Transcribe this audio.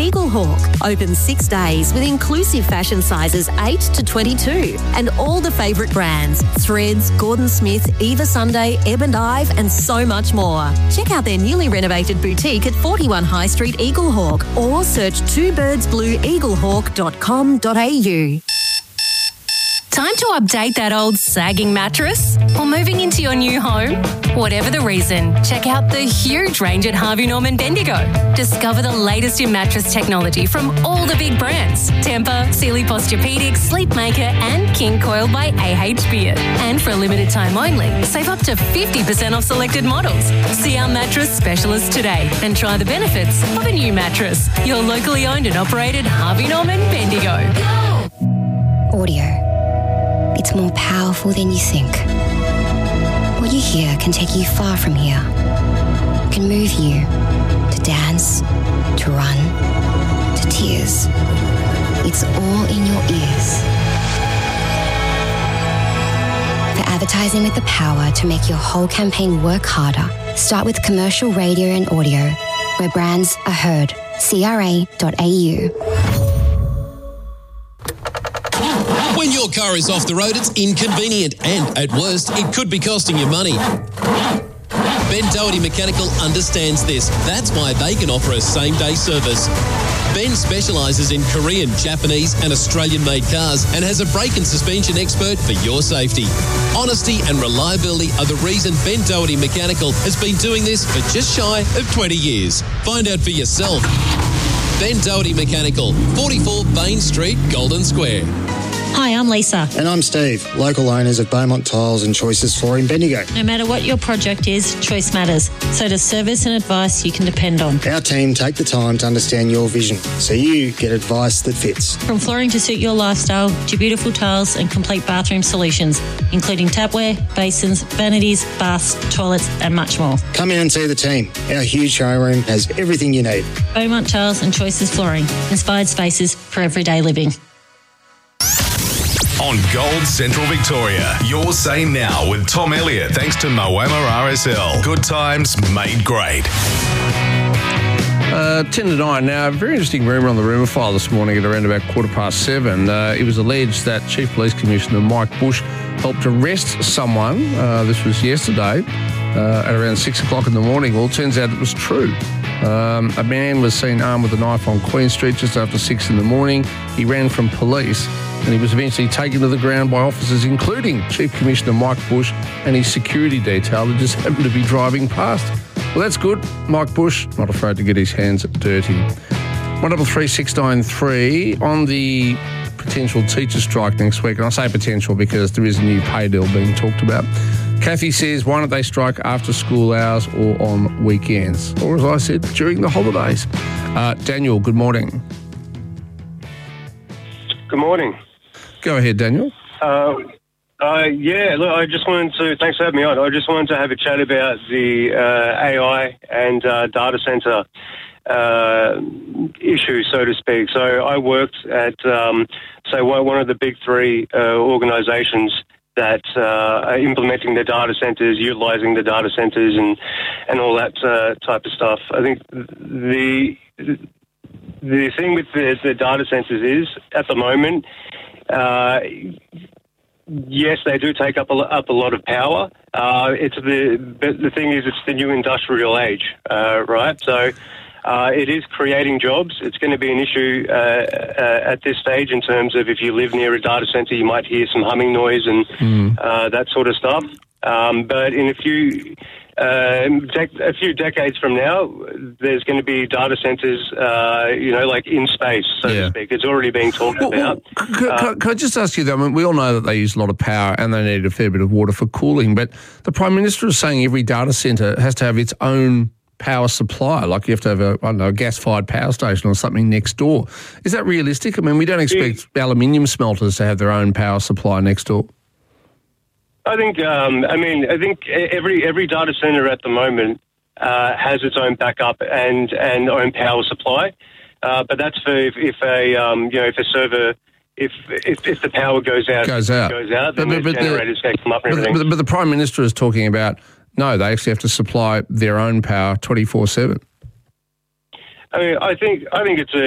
Eagle Hawk. Open 6 days with inclusive fashion sizes 8 to 22 and all the favourite brands: Threads, Gordon Smith, Eva Sunday, Ebb and Ive and so much more. Check out their newly renovated boutique at 41 High Street, Eagle Hawk, or search twobirdsblueeaglehawk.com.au. Time to update that old sagging mattress? Or moving into your new home? Whatever the reason, check out the huge range at Harvey Norman Bendigo. Discover the latest in mattress technology from all the big brands: Tempur, Sealy Posturepedic, Sleepmaker and King Coil by AH Beard. And for a limited time only, save up to 50% off selected models. See our mattress specialist today and try the benefits of a new mattress. Your locally owned and operated Harvey Norman Bendigo. Audio. It's more powerful than you think. What you hear can take you far from here. It can move you to dance, to run, to tears. It's all in your ears. For advertising with the power to make your whole campaign work harder, start with commercial radio and audio, where brands are heard. CRA.au. When your car is off the road, it's inconvenient and, at worst, it could be costing you money. Ben Doherty Mechanical understands this. That's why they can offer a same-day service. Ben specialises in Korean, Japanese and Australian-made cars and has a brake and suspension expert for your safety. Honesty and reliability are the reason Ben Doherty Mechanical has been doing this for just shy of 20 years. Find out for yourself. Ben Doherty Mechanical, 44 Bain Street, Golden Square. Hi, I'm Lisa. And I'm Steve, local owners of Beaumont Tiles and Choices Flooring Bendigo. No matter what your project is, choice matters. So does service and advice you can depend on. Our team take the time to understand your vision, so you get advice that fits. From flooring to suit your lifestyle, to beautiful tiles and complete bathroom solutions, including tapware, basins, vanities, baths, toilets and much more. Come in and see the team. Our huge showroom has everything you need. Beaumont Tiles and Choices Flooring. Inspired spaces for everyday living. On Gold Central Victoria, your say now with Tom Elliott, thanks to Moama RSL. Good times made great. 10 to 9. Now, a very interesting rumour on the rumour file this morning at around about 7:15. It was alleged that Chief Police Commissioner Mike Bush helped arrest someone. This was yesterday at around 6 o'clock in the morning. Well, it turns out it was true. A man was seen armed with a knife on Queen Street just after 6 in the morning. He ran from police and he was eventually taken to the ground by officers, including Chief Commissioner Mike Bush and his security detail that just happened to be driving past. Well, that's good. Mike Bush, not afraid to get his hands dirty. 133693 on the potential teacher strike next week. And I say potential because there is a new pay deal being talked about. Kathy says, why don't they strike after school hours or on weekends? Or as I said, during the holidays. Daniel, good morning. Good morning. Go ahead, Daniel. Yeah, look, I just wanted to, thanks for having me on. I just wanted to have a chat about the AI and data centre issue, so to speak. So I worked at, one of the big three organisations that are implementing the data centres, utilising the data centres and all that type of stuff. I think the thing with the data centres is, at the moment, yes, they do take up a lot of power. But the thing is, it's the new industrial age, right? So it is creating jobs. It's going to be an issue at this stage in terms of if you live near a data centre, you might hear some humming noise and that sort of stuff. But in a few decades from now, there's going to be data centres, like in space, so to speak. It's already being talked about. Can I just ask you, though, I mean, we all know that they use a lot of power and they need a fair bit of water for cooling, but the Prime Minister is saying every data centre has to have its own power supply, like you have to have a gas-fired power station or something next door. Is that realistic? I mean, we don't expect aluminium smelters to have their own power supply next door. I think every data center at the moment has its own backup and own power supply, but that's for if a server if the power goes out, then the generators can come up and everything. But the Prime Minister is talking about no, they actually have to supply their own power 24/7. I think it's